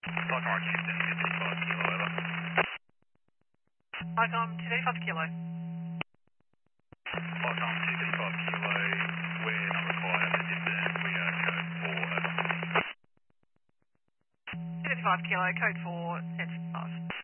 Icon Houston, 55 kilo, over. Icon 235 kilo. Icon 235 kilo, we're not required at the distance, we are code 4, over. 235 kilo, code 4, 1065.